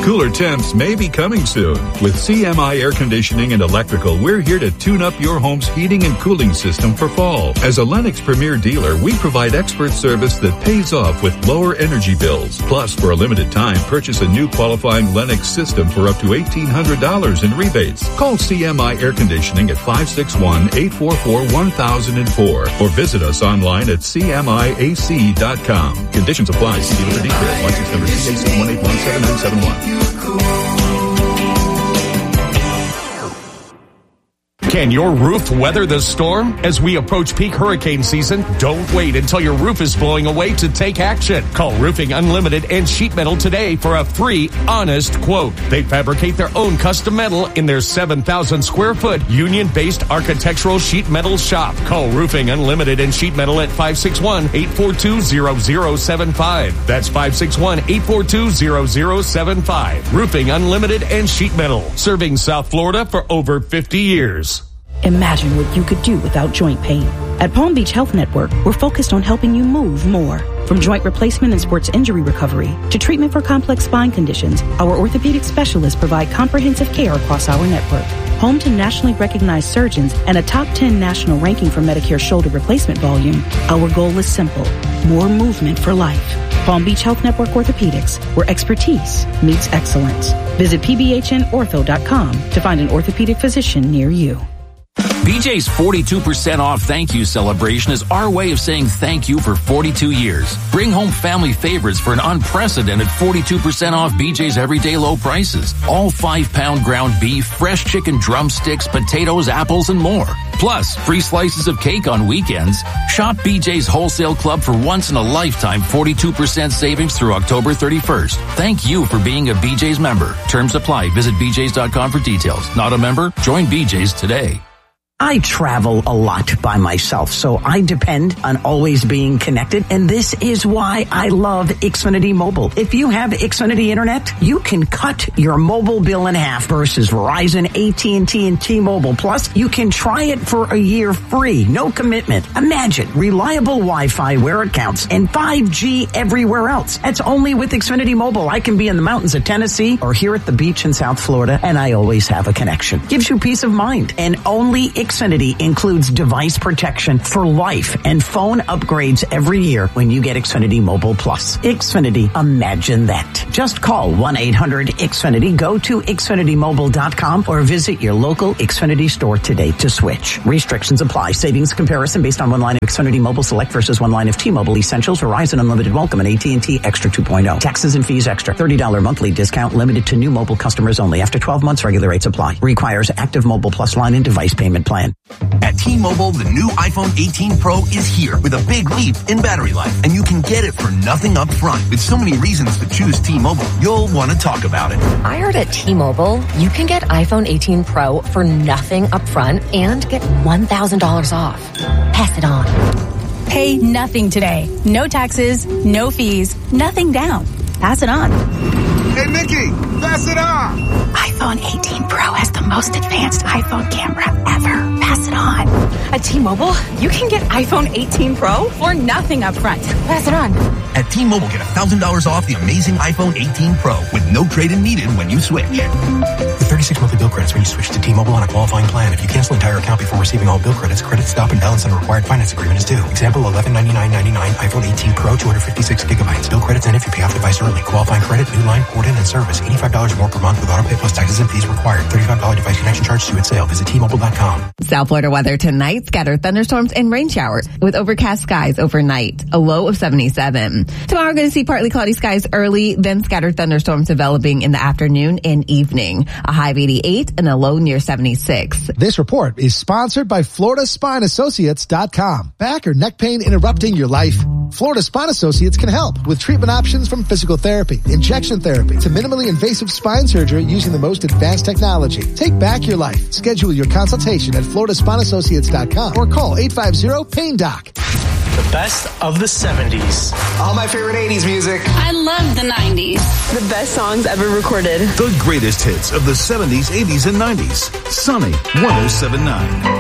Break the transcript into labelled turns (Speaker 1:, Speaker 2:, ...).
Speaker 1: Cooler temps may be coming soon. With CMI Air Conditioning and Electrical, we're here to tune up your home's heating and cooling system for fall. As a Lennox Premier dealer, we provide expert service that pays off with lower energy bills. Plus, for a limited time, purchase a new qualifying Lennox system for up to $1,800 in rebates. Call CMI Air Conditioning at 561-844-1004 or visit us online at cmiac.com. Conditions apply. See dealer for details. License number CA718179171.
Speaker 2: Can your roof weather the storm? As we approach peak hurricane season, don't wait until your roof is blowing away to take action. Call Roofing Unlimited and Sheet Metal today for a free, honest quote. They fabricate their own custom metal in their 7,000 square foot union-based architectural sheet metal shop. Call Roofing Unlimited and Sheet Metal at 561-842-0075. That's 561-842-0075. Roofing Unlimited and Sheet Metal, serving South Florida for over 50 years.
Speaker 3: Imagine what you could do without joint pain. At Palm Beach Health Network, we're focused on helping you move more. From joint replacement and sports injury recovery to treatment for complex spine conditions, our orthopedic specialists provide comprehensive care across our network. Home to nationally recognized surgeons and a top 10 national ranking for Medicare shoulder replacement volume, our goal is simple: more movement for life. Palm Beach Health Network Orthopedics, where expertise meets excellence. Visit pbhnortho.com to find an orthopedic physician near you.
Speaker 4: BJ's 42% off thank you celebration is our way of saying thank you for 42 years. Bring home family favorites for an unprecedented 42% off BJ's everyday low prices. All 5-pound ground beef, fresh chicken drumsticks, potatoes, apples, and more. Plus, free slices of cake on weekends. Shop BJ's Wholesale Club for once-in-a-lifetime 42% savings through October 31st. Thank you for being a BJ's member. Terms apply. Visit bjs.com for details. Not a member? Join BJ's today.
Speaker 5: I travel a lot by myself, so I depend on always being connected, and this is why I love Xfinity Mobile. If you have Xfinity Internet, you can cut your mobile bill in half versus Verizon, AT&T, and T-Mobile. Plus, you can try it for a year free, no commitment. Imagine reliable Wi-Fi where it counts and 5G everywhere else. That's only with Xfinity Mobile. I can be in the mountains of Tennessee or here at the beach in South Florida, and I always have a connection. Gives you peace of mind, and only Xfinity includes device protection for life and phone upgrades every year when you get Xfinity Mobile Plus. Xfinity, imagine that. Just call 1-800-XFINITY, go to XfinityMobile.com or visit your local Xfinity store today to switch. Restrictions apply. Savings comparison based on one line of Xfinity Mobile Select versus one line of T-Mobile Essentials, Verizon Unlimited Welcome, and AT&T Extra 2.0. Taxes and fees extra. $30 monthly discount limited to new mobile customers only. After 12 months, regular rates apply. Requires active Mobile Plus line and device payment plan.
Speaker 6: At T-Mobile, the new iPhone 18 Pro is here with a big leap in battery life, and you can get it for nothing up front. With so many reasons to choose T-Mobile, you'll want to talk about it.
Speaker 7: I heard at T-Mobile, you can get iPhone 18 Pro for nothing up front and get $1,000 off. Pass it on.
Speaker 8: Pay nothing today. No taxes, no fees, nothing down. Pass it on.
Speaker 9: Hey, Nikki, pass it on.
Speaker 8: iPhone 18 Pro has the most advanced iPhone camera ever. Pass it on.
Speaker 10: At T-Mobile, you can get iPhone 18 Pro for nothing up front. Pass it on.
Speaker 6: At T-Mobile, get $1,000 off the amazing iPhone 18 Pro with no trade-in needed when you switch.
Speaker 11: With 36 monthly bill credits when you switch to T-Mobile on a qualifying plan. If you cancel entire account before receiving all bill credits, credit stop and balance on a required finance agreement is due. Example, $1199.99 iPhone 18 Pro, 256 gigabytes. Bill credits end if you pay off device early. Qualifying credit, new line, port-in, and service. $85 more per month with autopay plus taxes and fees required. $35 device connection charge due at sale. Visit T-Mobile.com.
Speaker 12: South Florida weather tonight, scattered thunderstorms and rain showers with overcast skies overnight, a low of 77. Tomorrow we're going to see partly cloudy skies early, then scattered thunderstorms developing in the afternoon and evening, a high of 88 and a low near 76.
Speaker 13: This report is sponsored by FloridaSpineAssociates.com. Back or neck pain interrupting your life? Florida Spine Associates can help with treatment options from physical therapy, injection therapy, to minimally invasive spine surgery using the most advanced technology. Take back your life. Schedule your consultation at FloridaSpineAssociates.com or call 850-PAIN-DOC.
Speaker 14: The best of the 70s.
Speaker 15: All my favorite 80s music.
Speaker 16: I love the 90s.
Speaker 17: The best songs ever recorded.
Speaker 18: The greatest hits of the 70s, 80s, and 90s. Sunny 107.9.